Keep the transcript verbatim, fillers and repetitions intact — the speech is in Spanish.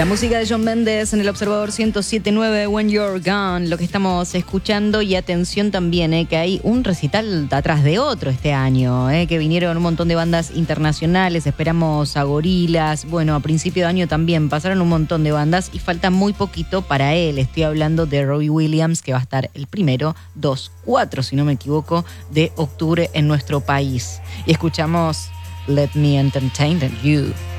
La música de Shawn Mendes en el Observador ciento siete punto nueve, When You're Gone, lo que estamos escuchando. Y atención también, eh, que hay un recital atrás de otro este año, eh, que vinieron un montón de bandas internacionales. Esperamos a Gorillaz. Bueno, a principio de año también pasaron un montón de bandas y falta muy poquito para él. Estoy hablando de Robbie Williams, que va a estar el primero, dos, cuatro, si no me equivoco, de octubre en nuestro país. Y escuchamos Let Me Entertain You.